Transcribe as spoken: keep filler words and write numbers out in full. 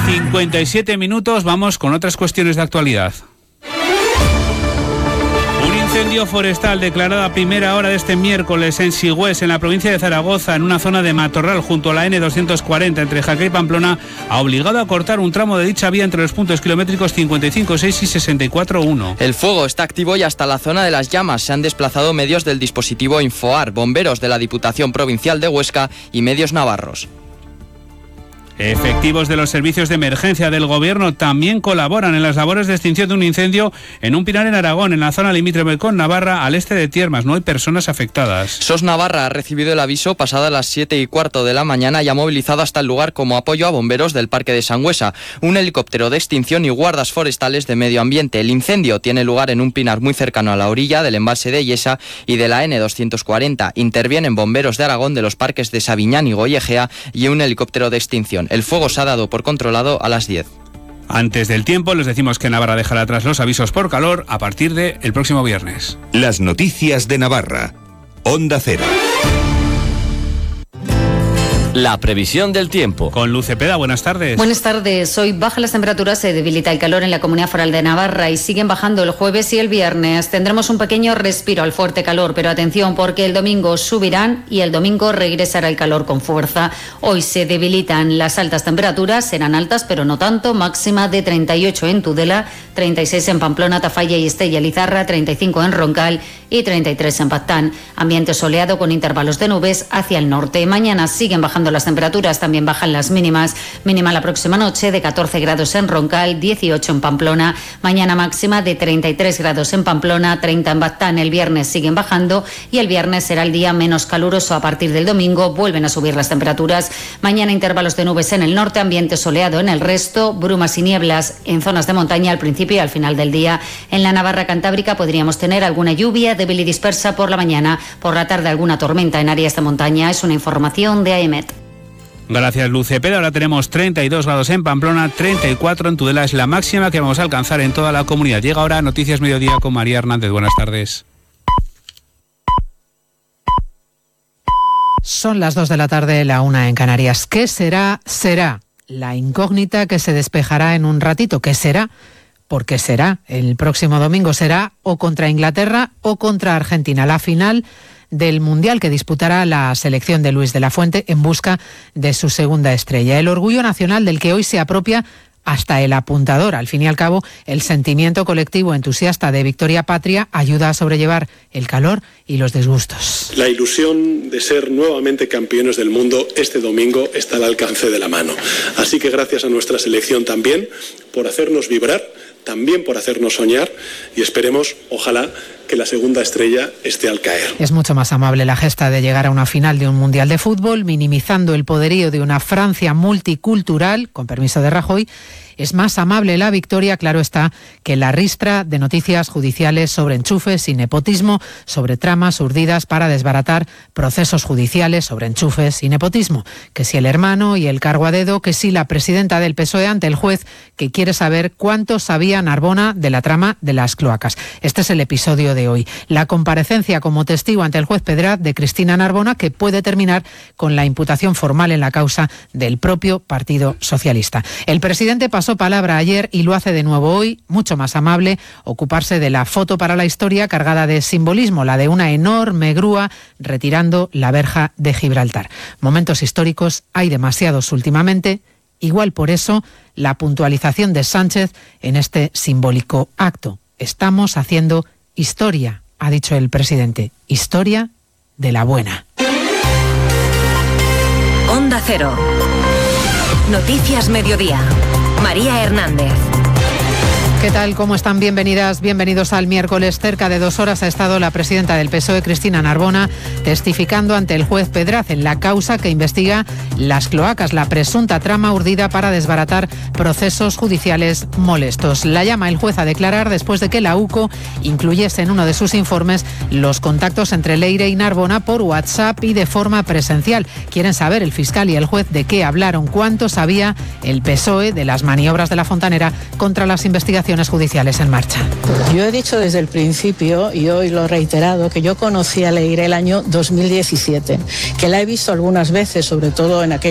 cincuenta y siete minutos, vamos con otras cuestiones de actualidad. Un incendio forestal declarado a primera hora de este miércoles en Sigüés, en la provincia de Zaragoza, en una zona de matorral junto a la ene doscientos cuarenta entre Jaca y Pamplona, ha obligado a cortar un tramo de dicha vía entre los puntos kilométricos cincuenta y cinco punto seis y sesenta y cuatro punto uno. El fuego está activo y hasta la zona de las llamas se han desplazado medios del dispositivo Infoar, bomberos de la Diputación Provincial de Huesca y medios navarros. Efectivos de los servicios de emergencia del Gobierno también colaboran en las labores de extinción de un incendio en un pinar en Aragón, en la zona limítrofe con Navarra, al este de Tiermas. No hay personas afectadas. SOS Navarra ha recibido el aviso pasadas las siete y cuarto de la mañana y ha movilizado hasta el lugar como apoyo a bomberos del Parque de Sangüesa, un helicóptero de extinción y guardas forestales de medio ambiente. El incendio tiene lugar en un pinar muy cercano a la orilla del embalse de Yesa y de la ene doscientos cuarenta. Intervienen bomberos de Aragón, de los parques de Sabiñán y Goyegea y un helicóptero de extinción. El fuego se ha dado por controlado a las diez. Antes del tiempo, les decimos que Navarra dejará atrás los avisos por calor a partir del próximo viernes. Las noticias de Navarra. Onda Cero. La previsión del tiempo. Con Luz Cepeda, buenas tardes. Buenas tardes. Hoy bajan las temperaturas, se debilita el calor en la Comunidad Foral de Navarra y siguen bajando el jueves y el viernes. Tendremos un pequeño respiro al fuerte calor, pero atención porque el domingo subirán y el domingo regresará el calor con fuerza. Hoy se debilitan las altas temperaturas, serán altas pero no tanto, máxima de treinta y ocho en Tudela, treinta y seis en Pamplona, Tafalla y Estella Lizarra, treinta y cinco en Roncal y treinta y tres en Pactán. Ambiente soleado con intervalos de nubes hacia el norte. Mañana siguen bajando las temperaturas, también bajan las mínimas. Mínima la próxima noche de catorce grados en Roncal, dieciocho en Pamplona. Mañana máxima de treinta y tres grados en Pamplona, treinta en Pactán. El viernes siguen bajando y el viernes será el día menos caluroso. A partir del domingo vuelven a subir las temperaturas. Mañana intervalos de nubes en el norte, ambiente soleado en el resto, brumas y nieblas en zonas de montaña al principio y al final del día. En la Navarra Cantábrica podríamos tener alguna lluvia débil y dispersa por la mañana, por la tarde alguna tormenta en áreas de montaña. Es una información de AEMET. Gracias, Luz Cepeda. Ahora tenemos treinta y dos grados en Pamplona, treinta y cuatro en Tudela. Es la máxima que vamos a alcanzar en toda la comunidad. Llega ahora Noticias Mediodía con María Hernández. Buenas tardes. Son las dos de la tarde, la una en Canarias. ¿Qué será? Será la incógnita que se despejará en un ratito. ¿Qué será? Porque será el próximo domingo. Será o contra Inglaterra o contra Argentina. La final del Mundial que disputará la selección de Luis de la Fuente en busca de su segunda estrella. El orgullo nacional del que hoy se apropia hasta el apuntador. Al fin y al cabo, el sentimiento colectivo entusiasta de Victoria Patria ayuda a sobrellevar el calor y los disgustos. La ilusión de ser nuevamente campeones del mundo este domingo está al alcance de la mano. Así que gracias a nuestra selección también por hacernos vibrar, también por hacernos soñar y esperemos, ojalá, que la segunda estrella esté al caer. Es mucho más amable la gesta de llegar a una final de un Mundial de Fútbol, minimizando el poderío de una Francia multicultural, con permiso de Rajoy. Es más amable la victoria, claro está, que la ristra de noticias judiciales sobre enchufes y nepotismo, sobre tramas urdidas para desbaratar procesos judiciales sobre enchufes y nepotismo. Que si el hermano y el cargo a dedo, que si la presidenta del P S O E ante el juez que quiere saber cuánto sabía Narbona de la trama de las cloacas. Este es el episodio de hoy. La comparecencia como testigo ante el juez Pedraz de Cristina Narbona, que puede terminar con la imputación formal en la causa del propio Partido Socialista. El presidente pasó palabra ayer y lo hace de nuevo hoy, mucho más amable, ocuparse de la foto para la historia cargada de simbolismo, la de una enorme grúa retirando la verja de Gibraltar. Momentos históricos hay demasiados últimamente, igual por eso la puntualización de Sánchez en este simbólico acto. Estamos haciendo historia, ha dicho el presidente, historia de la buena. Onda Cero. Noticias Mediodía. María Hernández. ¿Qué tal? ¿Cómo están? Bienvenidas, bienvenidos al miércoles. Cerca de dos horas ha estado la presidenta del P S O E, Cristina Narbona, testificando ante el juez Pedraz en la causa que investiga las cloacas, la presunta trama urdida para desbaratar procesos judiciales molestos. La llama el juez a declarar después de que la U C O incluyese en uno de sus informes los contactos entre Leire y Narbona por WhatsApp y de forma presencial. Quieren saber el fiscal y el juez de qué hablaron, cuánto sabía el P S O E de las maniobras de la Fontanera contra las investigaciones judiciales en marcha. Yo he dicho desde el principio, y hoy lo he reiterado, que yo conocí a Leire el año dos mil diecisiete, que la he visto algunas veces, sobre todo en aquel